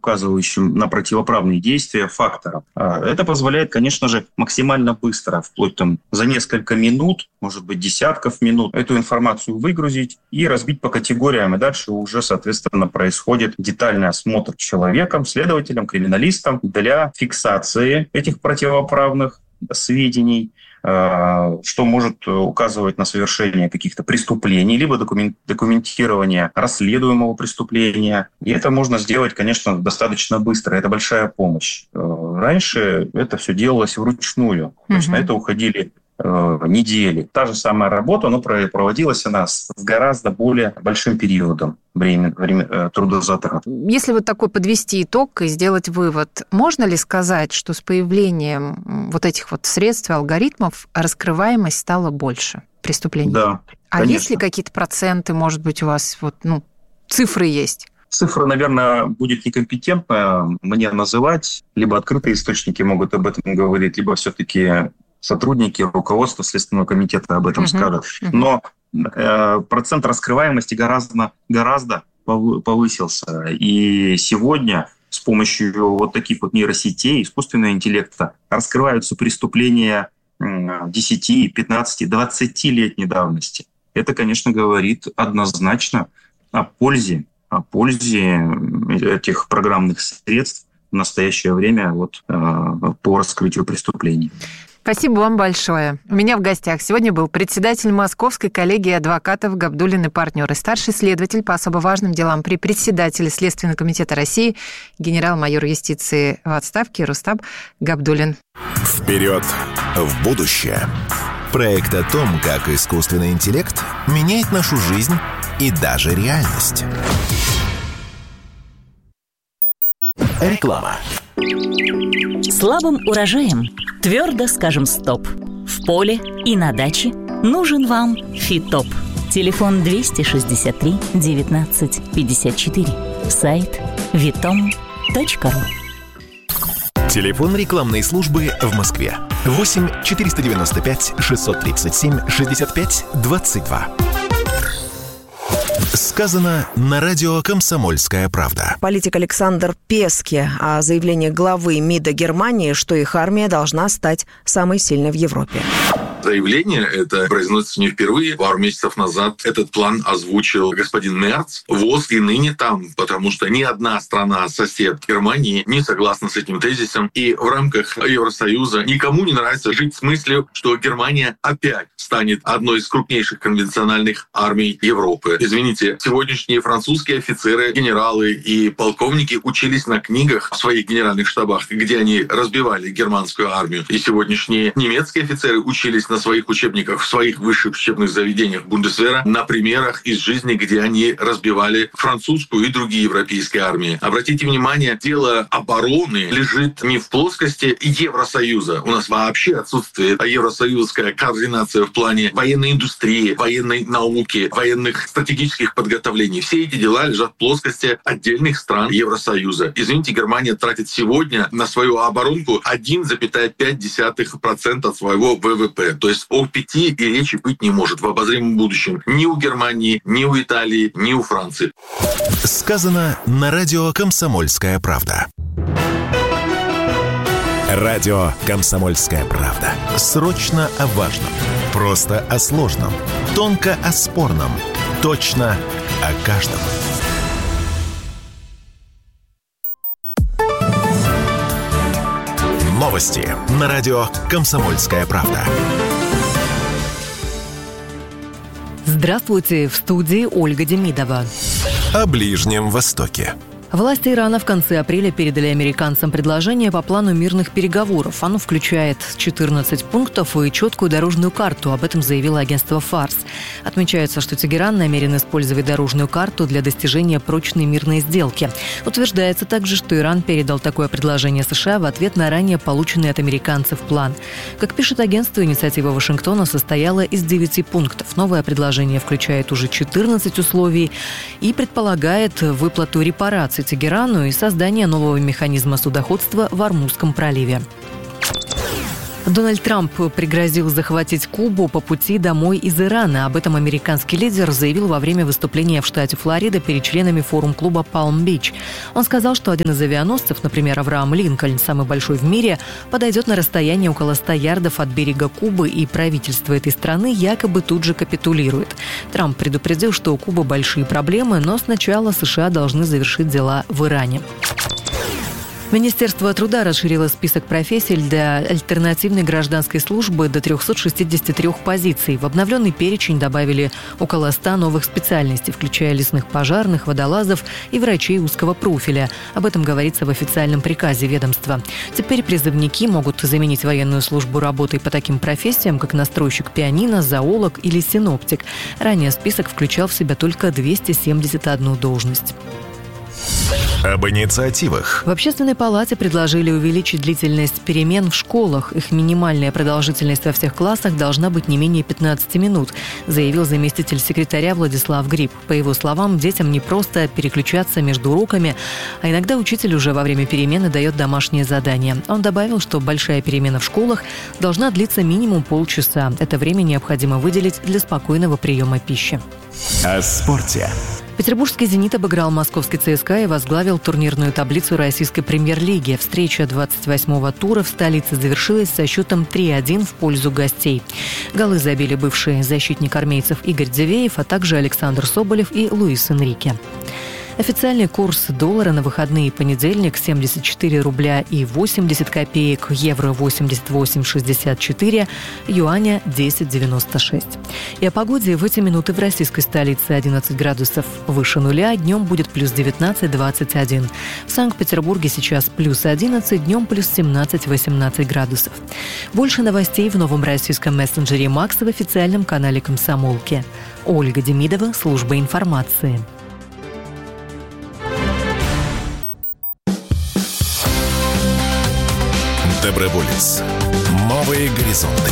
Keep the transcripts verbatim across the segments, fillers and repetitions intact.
указывающим на противоправные действия фактором. Это позволяет, конечно же, максимально быстро, вплоть там за несколько минут, может быть, десятков минут, эту информацию выгрузить и разбить по категориям. И дальше уже, соответственно, происходит детальный осмотр человеком, следователем, криминалистом для фиксации этих противоправных сведений, что может указывать на совершение каких-то преступлений, либо документирование расследуемого преступления. И это можно сделать, конечно, достаточно быстро. Это большая помощь. Раньше это все делалось вручную. Mm-hmm. То есть на это уходили недели. Та же самая работа, но проводилась она с гораздо более большим периодом время, время трудозатрат. Если вот такой подвести итог и сделать вывод, можно ли сказать, что с появлением вот этих вот средств и алгоритмов раскрываемость стала больше преступлений? Да, а конечно. есть ли какие-то проценты, может быть, у вас вот, ну, цифры есть? Цифра, наверное, будет некомпетентна мне называть. Либо открытые источники могут об этом говорить, либо все-таки сотрудники, руководство Следственного комитета об этом uh-huh. скажут. Uh-huh. Но э, процент раскрываемости гораздо, гораздо повысился. И сегодня с помощью вот таких вот нейросетей, искусственного интеллекта раскрываются преступления десяти, пятнадцати, двадцатилетней давности. Это, конечно, говорит однозначно о пользе, о пользе этих программных средств в настоящее время вот, э, по раскрытию преступлений. Спасибо вам большое. У меня в гостях сегодня был председатель Московской коллегии адвокатов Габдуллин и партнеры, старший следователь по особо важным делам при председателе Следственного комитета России, генерал-майор юстиции в отставке Рустам Габдуллин. Вперед в будущее. Проект о том, как искусственный интеллект меняет нашу жизнь и даже реальность. Реклама. Слабым урожаем твердо скажем «стоп». В поле и на даче нужен вам Фитоп. Телефон двести шестьдесят три девятнадцать пятьдесят четыре. Сайт витом точка ру. Телефон рекламной службы в Москве. восемь четыреста девяносто пять шестьсот тридцать семь шестьдесят пять двадцать два. Сказано на радио «Комсомольская правда». Политик Александр Песке о заявлении главы МИДа Германии, что их армия должна стать самой сильной в Европе. Заявление это произносится не впервые. Пару месяцев назад этот план озвучил господин Мерц. ВОЗ и ныне там, потому что ни одна страна-сосед Германии не согласна с этим тезисом. И в рамках Евросоюза никому не нравится жить с мыслью, что Германия опять станет одной из крупнейших конвенциональных армий Европы. Извините, сегодняшние французские офицеры, генералы и полковники учились на книгах в своих генеральных штабах, где они разбивали германскую армию. И сегодняшние немецкие офицеры учились на своих учебниках, в своих высших учебных заведениях Бундесвера на примерах из жизни, где они разбивали французскую и другие европейские армии. Обратите внимание, дело обороны лежит не в плоскости Евросоюза. У нас вообще отсутствует евросоюзская координация в плане военной индустрии, военной науки, военных стратегических подготовлений. Все эти дела лежат в плоскости отдельных стран Евросоюза. Извините, Германия тратит сегодня на свою оборонку один целых пять десятых процента от своего ВВП. То есть о пяти и речи быть не может в обозримом будущем. Ни у Германии, ни у Италии, ни у Франции. Сказано на радио «Комсомольская правда». Радио «Комсомольская правда». Срочно о важном. Просто о сложном. Тонко о спорном. Точно о каждом. Новости на радио «Комсомольская правда». Здравствуйте, в студии Ольга Демидова. О Ближнем Востоке. Власти Ирана в конце апреля передали американцам предложение по плану мирных переговоров. Оно включает четырнадцать пунктов и четкую дорожную карту. Об этом заявило агентство «Фарс». Отмечается, что Тегеран намерен использовать дорожную карту для достижения прочной мирной сделки. Утверждается также, что Иран передал такое предложение США в ответ на ранее полученный от американцев план. Как пишет агентство, инициатива Вашингтона состояла из девяти пунктов. Новое предложение включает уже четырнадцать условий и предполагает выплату репараций Тегерану и создание нового механизма судоходства в Ормузском проливе. Дональд Трамп пригрозил захватить Кубу по пути домой из Ирана. Об этом американский лидер заявил во время выступления в штате Флорида перед членами форум-клуба Палм-Бич. Он сказал, что один из авианосцев, например, Авраам Линкольн, самый большой в мире, подойдет на расстояние около ста ярдов от берега Кубы, и правительство этой страны якобы тут же капитулирует. Трамп предупредил, что у Кубы большие проблемы, но сначала США должны завершить дела в Иране. Министерство труда расширило список профессий для альтернативной гражданской службы до триста шестьдесят три позиций. В обновленный перечень добавили около ста новых специальностей, включая лесных пожарных, водолазов и врачей узкого профиля. Об этом говорится в официальном приказе ведомства. Теперь призывники могут заменить военную службу работой по таким профессиям, как настройщик пианино, зоолог или синоптик. Ранее список включал в себя только двести семьдесят одну должность. Об инициативах. В Общественной палате предложили увеличить длительность перемен в школах. Их минимальная продолжительность во всех классах должна быть не менее пятнадцати минут, заявил заместитель секретаря Владислав Гриб. По его словам, детям не просто переключаться между уроками, а иногда учитель уже во время перемены дает домашнее задание. Он добавил, что большая перемена в школах должна длиться минимум полчаса. Это время необходимо выделить для спокойного приема пищи. О спорте. Петербургский «Зенит» обыграл московский ЦСКА и возглавил турнирную таблицу российской премьер-лиги. Встреча двадцать восьмого тура в столице завершилась со счетом три один в пользу гостей. Голы забили бывший защитник армейцев Игорь Дивеев, а также Александр Соболев и Луис Энрике. Официальный курс доллара на выходные: понедельник семьдесят четыре рубля и восемьдесят копеек, евро восемьдесят восемь шестьдесят четыре, юаня десять девяносто шесть. И о погоде в эти минуты в российской столице: одиннадцать градусов выше нуля, днем будет плюс девятнадцать двадцать один. В Санкт-Петербурге сейчас плюс одиннадцать, днем плюс семнадцать восемнадцать градусов. Больше новостей в новом российском мессенджере Макс в официальном канале «Комсомолки». Ольга Демидова, служба информации. Доброволец. Новые горизонты.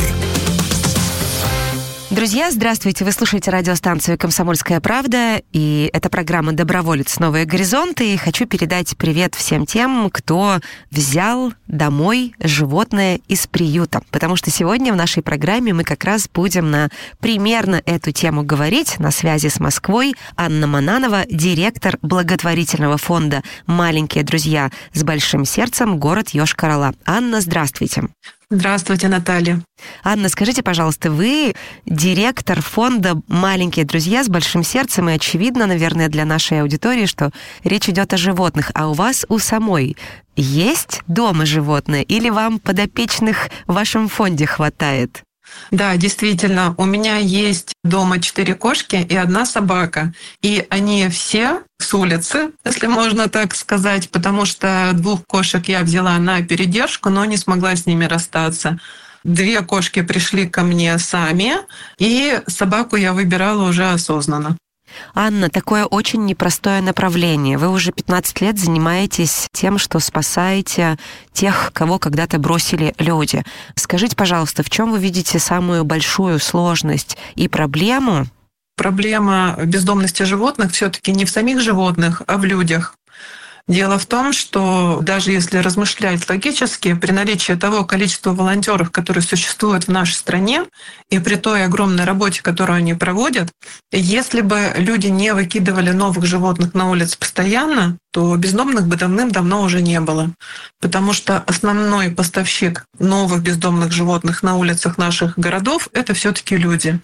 Друзья, здравствуйте! Вы слушаете радиостанцию «Комсомольская правда», и это программа «Доброволец. Новые горизонты». И хочу передать привет всем тем, кто взял домой животное из приюта. Потому что сегодня в нашей программе мы как раз будем на примерно эту тему говорить. На связи с Москвой Анна Мананова, директор благотворительного фонда «Маленькие друзья с большим сердцем», город Йошкар-Ола. Анна, здравствуйте! Здравствуйте, Наталья. Анна, скажите, пожалуйста, вы директор фонда «Маленькие друзья с большим сердцем», и очевидно, наверное, для нашей аудитории, что речь идет о животных, а у вас у самой есть дома животное или вам подопечных в вашем фонде хватает? Да, действительно, у меня есть дома четыре кошки и одна собака. И они все с улицы, если можно так сказать, потому что двух кошек я взяла на передержку, но не смогла с ними расстаться. Две кошки пришли ко мне сами, и собаку я выбирала уже осознанно. Анна, такое очень непростое направление. Вы уже пятнадцать лет занимаетесь тем, что спасаете тех, кого когда-то бросили люди. Скажите, пожалуйста, в чем вы видите самую большую сложность и проблему? Проблема бездомности животных все-таки не в самих животных, а в людях. Дело в том, что даже если размышлять логически, при наличии того количества волонтеров, которые существуют в нашей стране, и при той огромной работе, которую они проводят, если бы люди не выкидывали новых животных на улице постоянно, то бездомных бы давным-давно уже не было. Потому что основной поставщик новых бездомных животных на улицах наших городов — это все-таки люди.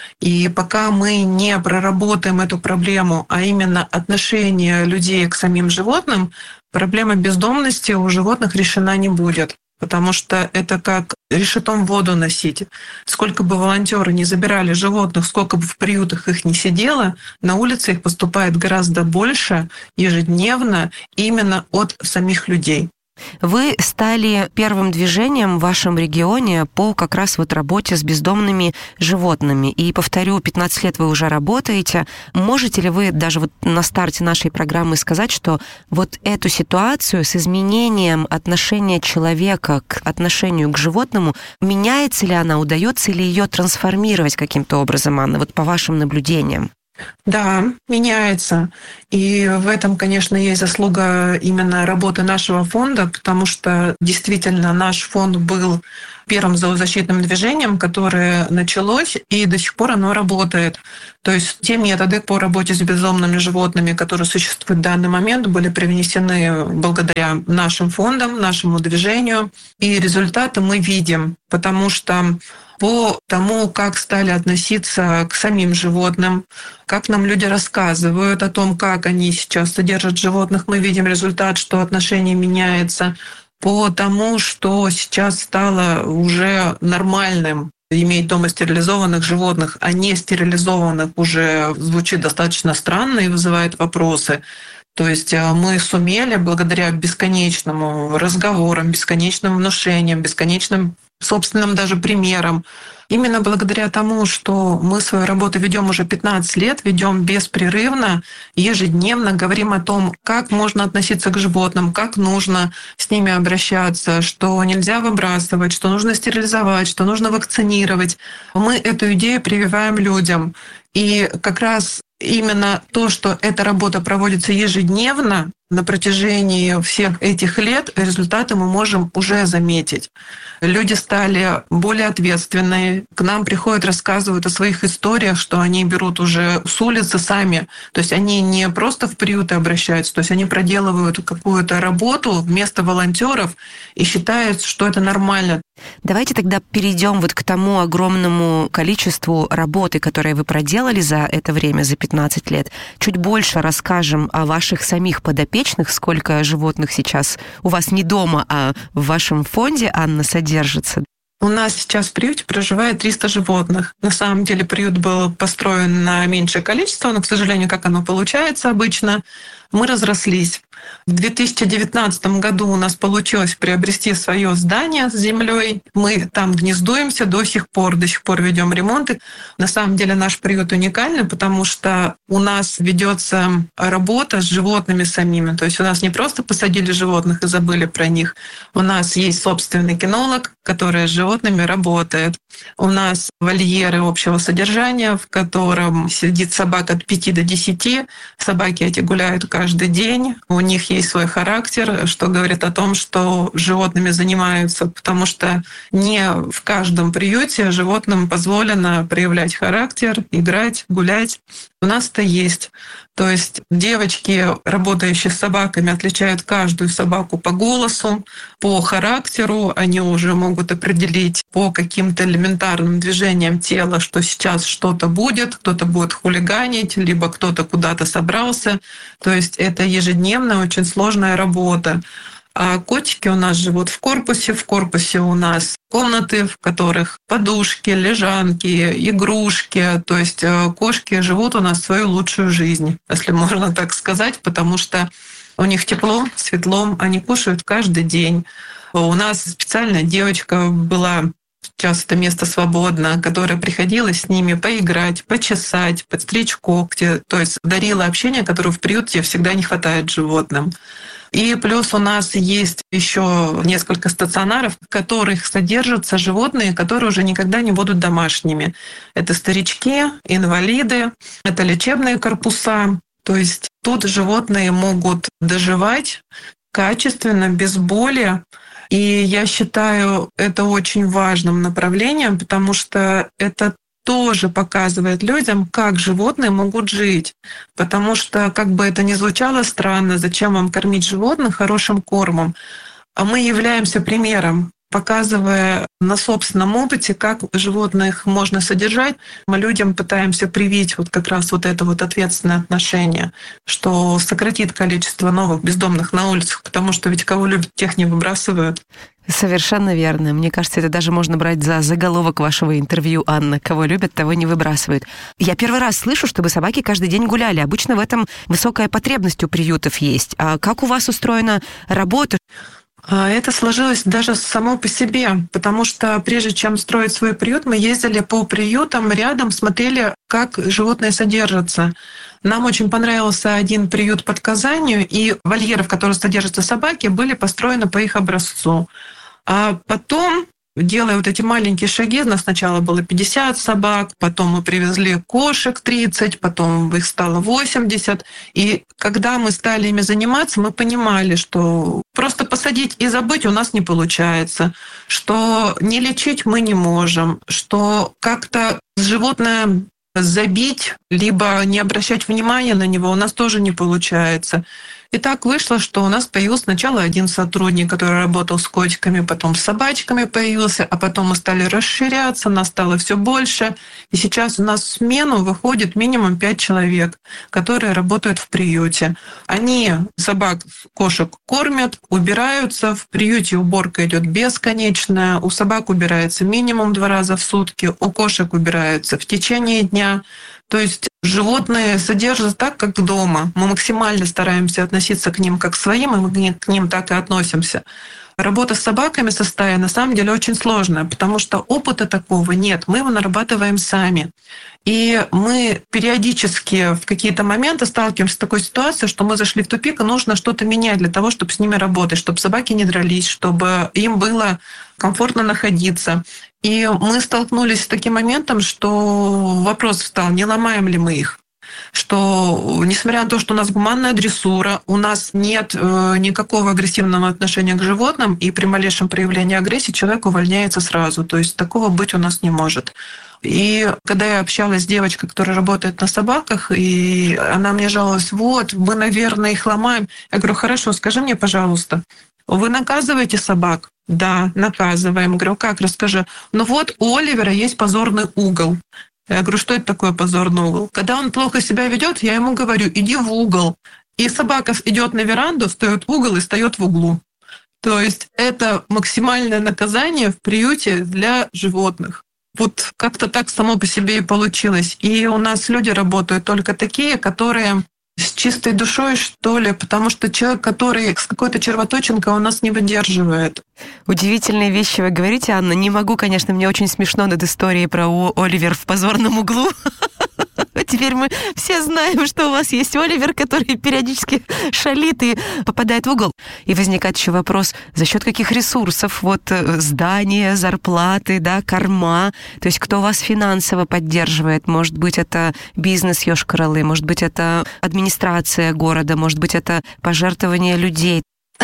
И пока мы не проработаем эту проблему, а именно отношение людей к самим животным, проблема бездомности у животных решена не будет. Потому что это как решетом воду носить. Сколько бы волонтеры не забирали животных, сколько бы в приютах их не сидело, на улице их поступает гораздо больше ежедневно именно от самих людей. Вы стали первым движением в вашем регионе по как раз вот работе с бездомными животными. И, повторю, пятнадцать лет вы уже работаете. Можете ли вы даже вот на старте нашей программы сказать, что вот эту ситуацию с изменением отношения человека к отношению к животному, меняется ли она, удается ли ее трансформировать каким-то образом, Анна, вот по вашим наблюдениям? Да, меняется. И в этом, конечно, есть заслуга именно работы нашего фонда, потому что действительно наш фонд был первым зоозащитным движением, которое началось, и до сих пор оно работает. То есть те методы по работе с бездомными животными, которые существуют в данный момент, были привнесены благодаря нашим фондам, нашему движению. И результаты мы видим, потому что по тому, как стали относиться к самим животным, как нам люди рассказывают о том, как они сейчас содержат животных, мы видим результат, что отношение меняется. По тому, что сейчас стало уже нормальным иметь дома стерилизованных животных, а не стерилизованных, уже звучит достаточно странно и вызывает вопросы. То есть мы сумели благодаря бесконечным разговорам, бесконечным внушениям, бесконечным собственным даже примерам, именно благодаря тому, что мы свою работу ведем уже пятнадцать лет, ведем беспрерывно, ежедневно, говорим о том, как можно относиться к животным, как нужно с ними обращаться, что нельзя выбрасывать, что нужно стерилизовать, что нужно вакцинировать. Мы эту идею прививаем людям. И как раз именно то, что эта работа проводится ежедневно, на протяжении всех этих лет результаты мы можем уже заметить. Люди стали более ответственные, к нам приходят, рассказывают о своих историях, что они берут уже с улицы сами. То есть они не просто в приюты обращаются, то есть они проделывают какую-то работу вместо волонтеров и считают, что это нормально. Давайте тогда перейдем вот к тому огромному количеству работы, которое вы проделали за это время, за пятнадцать лет. Чуть больше расскажем о ваших самих подопечных, сколько животных сейчас у вас не дома, а в вашем фонде, Анна, содержится. У нас сейчас в приюте проживает триста животных. На самом деле приют был построен на меньшее количество, но, к сожалению, как оно получается обычно, мы разрослись. В две тысячи девятнадцатом году у нас получилось приобрести свое здание с землей. Мы там гнездуемся до сих пор, до сих пор ведем ремонты. На самом деле наш приют уникальный, потому что у нас ведется работа с животными самими. То есть у нас не просто посадили животных и забыли про них. У нас есть собственный кинолог, который с животными работает. У нас вольеры общего содержания, в котором сидит собак от пяти до десяти. Собаки эти гуляют каждый день. У них есть свой характер, что говорит о том, что животными занимаются, потому что не в каждом приюте животным позволено проявлять характер, играть, гулять. У нас это есть. То есть девочки, работающие с собаками, отличают каждую собаку по голосу, по характеру. Они уже могут определить по каким-то элементарным движениям тела, что сейчас что-то будет, кто-то будет хулиганить, либо кто-то куда-то собрался. То есть это ежедневная, очень сложная работа. А котики у нас живут в корпусе. В корпусе у нас комнаты, в которых подушки, лежанки, игрушки. То есть кошки живут у нас свою лучшую жизнь, если можно так сказать, потому что у них тепло, светло, они кушают каждый день. У нас специальная девочка была, сейчас это место свободно, которая приходила с ними поиграть, почесать, подстричь когти. То есть дарила общение, которого в приюте всегда не хватает животным. И плюс у нас есть еще несколько стационаров, в которых содержатся животные, которые уже никогда не будут домашними. Это старички, инвалиды, это лечебные корпуса. То есть тут животные могут доживать качественно, без боли. И я считаю это очень важным направлением, потому что это тоже показывает людям, как животные могут жить. Потому что, как бы это ни звучало странно, зачем вам кормить животных хорошим кормом, а мы являемся примером, показывая на собственном опыте, как животных можно содержать. Мы людям пытаемся привить вот как раз вот это вот ответственное отношение, что сократит количество новых бездомных на улицах, потому что ведь кого любят, тех не выбрасывают. Совершенно верно. Мне кажется, это даже можно брать за заголовок вашего интервью, Анна. Кого любят, того не выбрасывают. Я первый раз слышу, чтобы собаки каждый день гуляли. Обычно в этом высокая потребность у приютов есть. А как у вас устроена работа? Это сложилось даже само по себе, потому что прежде чем строить свой приют, мы ездили по приютам рядом, смотрели, как животные содержатся. Нам очень понравился один приют под Казанью, и вольеры, в которых содержатся собаки, были построены по их образцу. А потом делая вот эти маленькие шаги, у нас сначала было пятьдесят собак, потом мы привезли кошек тридцать, потом их стало восемьдесят. И когда мы стали ими заниматься, мы понимали, что просто посадить и забыть у нас не получается, что не лечить мы не можем, что как-то животное забить, либо не обращать внимания на него у нас тоже не получается. И так вышло, что у нас появился сначала один сотрудник, который работал с котиками, потом с собачками появился, а потом мы стали расширяться, нас стало все больше. И сейчас у нас в смену выходит минимум пять человек, которые работают в приюте. Они собак, кошек кормят, убираются. В приюте уборка идет бесконечная. У собак убирается минимум два раза в сутки, у кошек убираются в течение дня. То есть животные содержат так, как дома. Мы максимально стараемся относиться к ним как к своим, и мы к ним так и относимся. Работа с собаками со стаей на самом деле очень сложная, потому что опыта такого нет. Мы его нарабатываем сами. И мы периодически в какие-то моменты сталкиваемся с такой ситуацией, что мы зашли в тупик, и нужно что-то менять для того, чтобы с ними работать, чтобы собаки не дрались, чтобы им было комфортно находиться. И мы столкнулись с таким моментом, что вопрос встал, не ломаем ли мы их. Что, несмотря на то, что у нас гуманная дрессура, у нас нет э, никакого агрессивного отношения к животным, и при малейшем проявлении агрессии человек увольняется сразу. То есть такого быть у нас не может. И когда я общалась с девочкой, которая работает на собаках, и она мне жаловалась, вот, мы, наверное, их ломаем. Я говорю, хорошо, скажи мне, пожалуйста, вы наказываете собак? Да, наказываем. Говорю, как, расскажи. Ну вот у Оливера есть позорный угол. Я говорю, что это такое позорный угол? Когда он плохо себя ведет, я ему говорю, иди в угол. И собака идет на веранду, встает в угол и встает в углу. То есть это максимальное наказание в приюте для животных. Вот как-то так само по себе и получилось. И у нас люди работают только такие, которые с чистой душой, что ли, потому что человек, который с какой-то червоточинкой, у нас не выдерживает. Удивительные вещи вы говорите, Анна. Не могу, конечно, мне очень смешно над историей про Оливер в позорном углу. Теперь мы все знаем, что у вас есть Оливер, который периодически шалит и попадает в угол. И возникает еще вопрос, за счет каких ресурсов? Вот здания, зарплаты, да, корма. То есть кто вас финансово поддерживает? Может быть, это бизнес Йошкар-Олы, может быть, это администрация города, может быть, это пожертвования людей.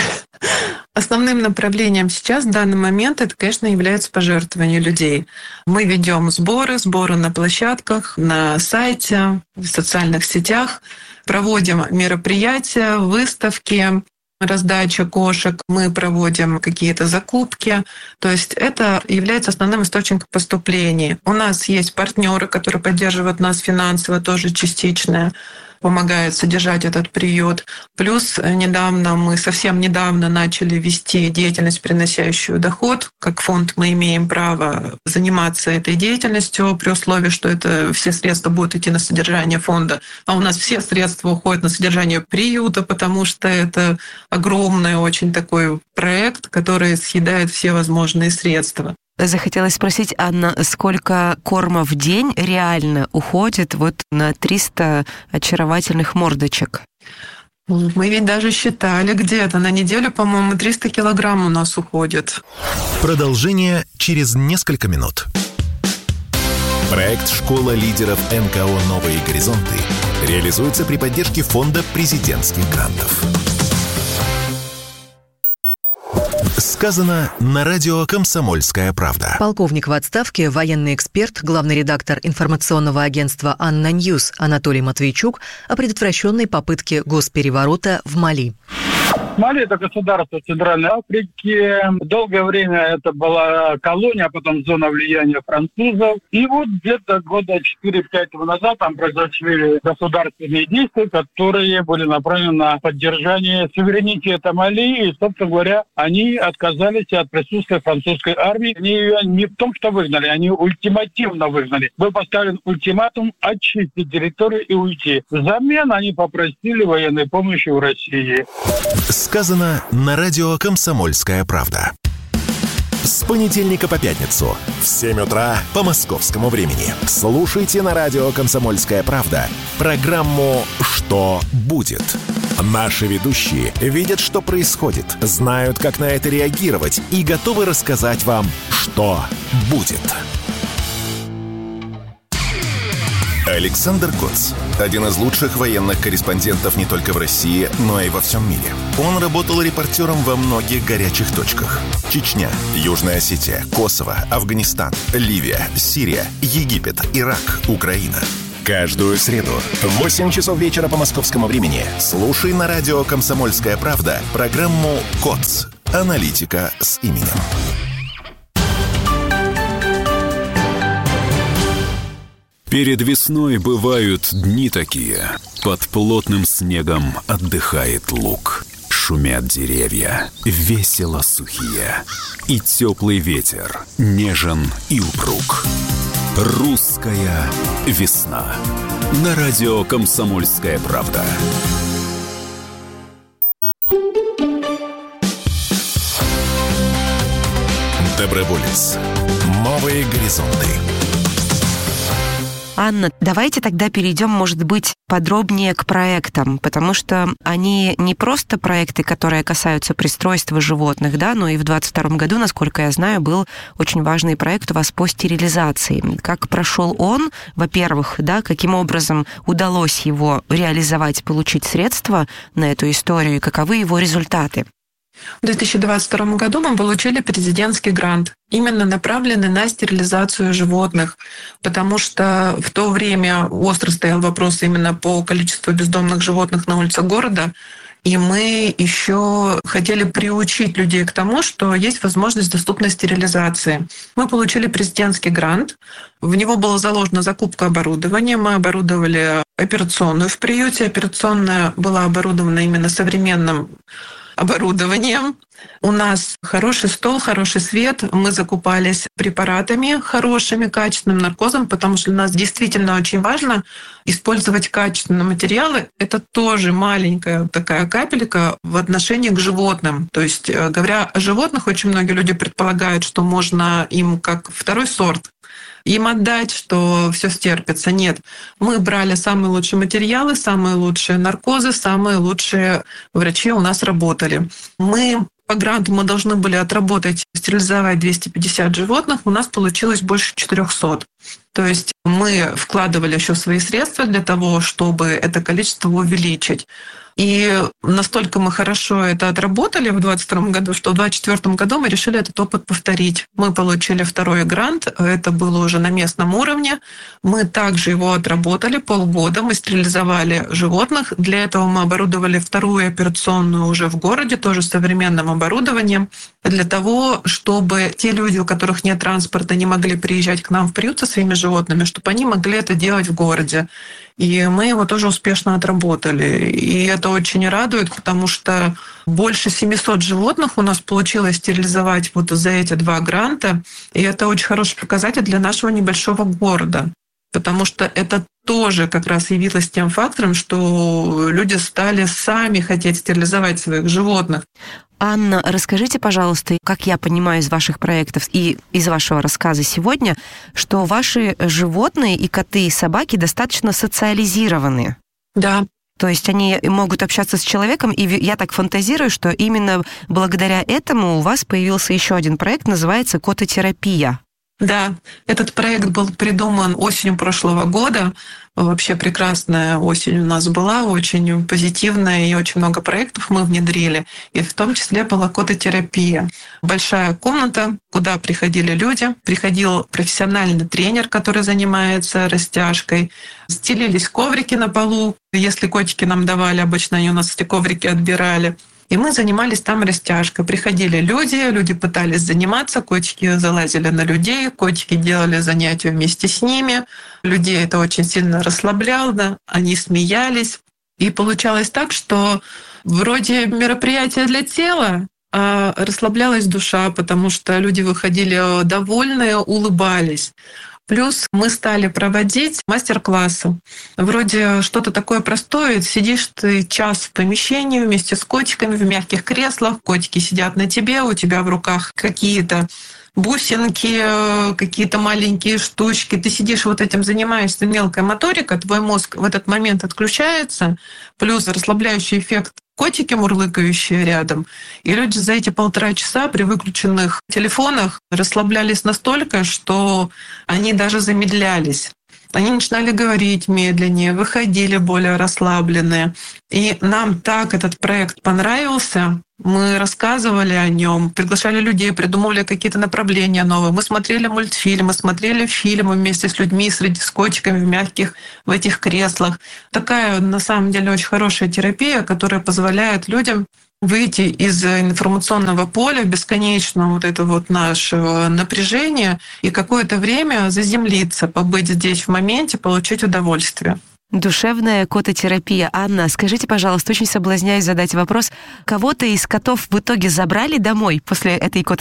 Основным направлением сейчас, в данный момент, это, конечно, является пожертвование людей. Мы ведем сборы, сборы на площадках, на сайте, в социальных сетях, проводим мероприятия, выставки, раздача кошек, мы проводим какие-то закупки. То есть это является основным источником поступлений. У нас есть партнеры, которые поддерживают нас финансово, тоже частично помогает содержать этот приют. Плюс недавно, мы совсем недавно начали вести деятельность, приносящую доход. Как фонд мы имеем право заниматься этой деятельностью при условии, что это все средства будут идти на содержание фонда. А у нас все средства уходят на содержание приюта, потому что это огромный очень такой проект, который съедает все возможные средства. Захотелось спросить, Анна, сколько корма в день реально уходит вот на триста очаровательных мордочек? Мы ведь даже считали где-то. На неделю, по-моему, триста килограмм у нас уходит. Продолжение через несколько минут. Проект «Школа лидеров эн ка о «Новые горизонты» реализуется при поддержке Фонда президентских грантов. Сказано на радио «Комсомольская правда». Полковник в отставке, военный эксперт, главный редактор информационного агентства «Анна Ньюс» Анатолий Матвейчук о предотвращенной попытке госпереворота в Мали. Мали – это государство Центральной Африки. Долгое время это была колония, а потом зона влияния французов. И вот где-то года четыре-пять назад там произошли государственные действия, которые были направлены на поддержание суверенитета Мали. И, собственно говоря, они отказались от присутствия французской армии. Они ее не в том, что выгнали, они ультимативно выгнали. Был поставлен ультиматум очистить территорию и уйти. Взамен они попросили военной помощи у России. Сказано на радио «Комсомольская правда». С понедельника по пятницу в семь утра по московскому времени. Слушайте на радио «Комсомольская правда» программу «Что будет?». Наши ведущие видят, что происходит, знают, как на это реагировать и готовы рассказать вам, что будет. Александр Коц – один из лучших военных корреспондентов не только в России, но и во всем мире. Он работал репортером во многих горячих точках. Чечня, Южная Осетия, Косово, Афганистан, Ливия, Сирия, Египет, Ирак, Украина. Каждую среду в восемь часов вечера по московскому времени слушай на радио «Комсомольская правда» программу «Коц. Аналитика с именем». Перед весной бывают дни такие. Под плотным снегом отдыхает луг. Шумят деревья, весело сухие. И теплый ветер нежен и упруг. Русская весна. На радио «Комсомольская правда». Доброволец. Новые горизонты. Анна, давайте тогда перейдем, может быть, подробнее к проектам, потому что они не просто проекты, которые касаются пристройства животных, да, но и в двадцать втором году, насколько я знаю, был очень важный проект у вас по стерилизации. Как прошел он, во-первых, да, каким образом удалось его реализовать, получить средства на эту историю, и каковы его результаты? В две тысячи двадцать втором году мы получили президентский грант, именно направленный на стерилизацию животных, потому что в то время остро стоял вопрос именно по количеству бездомных животных на улицах города, и мы еще хотели приучить людей к тому, что есть возможность доступной стерилизации. Мы получили президентский грант, в него была заложена закупка оборудования, мы оборудовали операционную в приюте, операционная была оборудована именно современным оборудованием. У нас хороший стол, хороший свет. Мы закупались препаратами хорошими, качественным наркозом, потому что для нас действительно очень важно использовать качественные материалы. Это тоже маленькая такая капелька в отношении к животным. То есть, говоря о животных, очень многие люди предполагают, что можно им как второй сорт им отдать, что все стерпится. Нет. Мы брали самые лучшие материалы, самые лучшие наркозы, самые лучшие врачи у нас работали. Мы по гранту мы должны были отработать, стерилизовать двести пятьдесят животных, у нас получилось больше четырехсот. То есть мы вкладывали еще свои средства для того, чтобы это количество увеличить. И настолько мы хорошо это отработали в двадцать втором году, что в двадцать четвёртом году мы решили этот опыт повторить. Мы получили второй грант, это было уже на местном уровне. Мы также его отработали полгода, мы стерилизовали животных. Для этого мы оборудовали вторую операционную уже в городе, тоже с современным оборудованием, для того, чтобы те люди, у которых нет транспорта, не могли приезжать к нам в приют со своими животными, чтобы они могли это делать в городе. И мы его тоже успешно отработали. И это очень радует, потому что больше семисот животных у нас получилось стерилизовать вот за эти два гранта. И это очень хороший показатель для нашего небольшого города. Потому что это тоже как раз явилось тем фактором, что люди стали сами хотеть стерилизовать своих животных. Анна, расскажите, пожалуйста, как я понимаю из ваших проектов и из вашего рассказа сегодня, что ваши животные и коты, и собаки достаточно социализированы. Да. То есть они могут общаться с человеком, и я так фантазирую, что именно благодаря этому у вас появился еще один проект, называется «Кототерапия». Да, этот проект был придуман осенью прошлого года. Вообще прекрасная осень у нас была, очень позитивная, и очень много проектов мы внедрили. И в том числе была кототерапия. Большая комната, куда приходили люди. Приходил профессиональный тренер, который занимается растяжкой. Стелились коврики на полу. Если котики нам давали, обычно они у нас эти коврики отбирали. И мы занимались там растяжкой. Приходили люди, люди пытались заниматься, котики залазили на людей, котики делали занятия вместе с ними. Людей это очень сильно расслабляло, они смеялись. И получалось так, что вроде мероприятие для тела, а расслаблялась душа, потому что люди выходили довольные, улыбались. Плюс мы стали проводить мастер-классы. Вроде что-то такое простое. Сидишь ты час в помещении вместе с котиками в мягких креслах. Котики сидят на тебе, у тебя в руках какие-то бусинки, какие-то маленькие штучки. Ты сидишь вот этим, занимаешься мелкой моторикой, твой мозг в этот момент отключается, плюс расслабляющий эффект котики мурлыкающие рядом. И люди за эти полтора часа при выключенных телефонах расслаблялись настолько, что они даже замедлялись. Они начинали говорить медленнее, выходили более расслабленные. И нам так этот проект понравился. Мы рассказывали о нем, приглашали людей, придумывали какие-то направления новые. Мы смотрели мультфильмы, смотрели фильмы вместе с людьми, среди с котиками в мягких, в этих креслах. Такая, на самом деле, очень хорошая терапия, которая позволяет людям выйти из информационного поля бесконечного вот этого вот нашего напряжения и какое-то время заземлиться, побыть здесь в моменте, получить удовольствие. Душевная кототерапия. Анна, скажите, пожалуйста, очень соблазняюсь задать вопрос. Кого-то из котов в итоге забрали домой после этой кототерапии?